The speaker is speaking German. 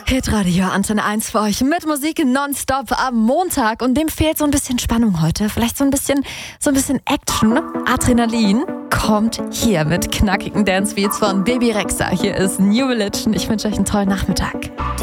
Hitradio Antenne 1 für euch mit Musik nonstop am Montag und dem fehlt so ein bisschen Spannung heute, vielleicht so ein bisschen Action, Adrenalin kommt hier mit knackigen Dancebeats von Baby Rexha. Hier ist New Religion. Ich wünsche euch einen tollen Nachmittag.